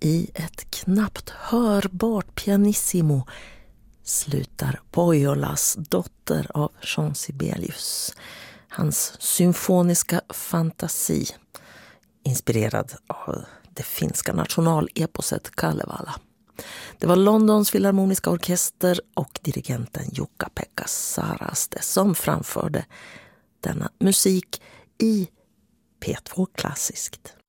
I ett knappt hörbart pianissimo slutar Pohjolas dotter av Jean Sibelius. Hans symfoniska fantasi, inspirerad av det finska nationaleposet Kalevala. Det var Londons filharmoniska orkester och dirigenten Jukka-Pekka Saraste som framförde denna musik i P2 Klassiskt.